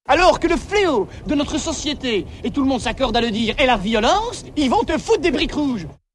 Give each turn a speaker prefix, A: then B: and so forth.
A: Alors que le fléau de notre société, et tout le monde s'accorde à le dire, est la violence, ils vont te foutre des briques rouges.